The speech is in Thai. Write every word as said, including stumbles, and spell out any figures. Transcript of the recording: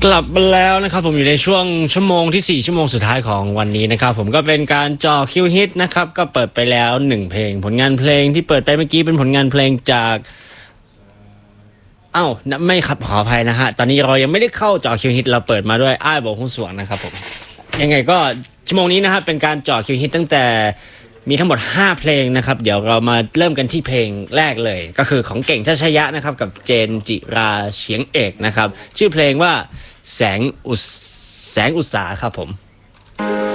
กลับมาแล้วนะครับผมอยู่ในช่วงชั่วโมงที่สี่ชั่วโมงสุดท้ายของวันนี้นะครับผมก็เป็นการเจาะคิวฮิตนะครับก็เปิดไปแล้วหนึ่งเพลงผลงานเพลงที่เปิดไปเมื่อกี้เป็นผลงานเพลงจากเอ้าไม่ครับขออภัยนะฮะตอนนี้เรายังไม่ได้เข้าเจาะคิวฮิตเราเปิดมาด้วยอ้ายบอกหุ้นส่วนนะครับผมยังไงก็ชั่วโมงนี้นะครับเป็นการเจาะคิวฮิตตั้งแต่มีทั้งหมดห้าเพลงนะครับเดี๋ยวเรามาเริ่มกันที่เพลงแรกเลยก็คือของเก่งทัชยะนะครับกับเจนจิราเฉียงเอกนะครับชื่อเพลงว่าแสงอุสแสงอุตสาครับผม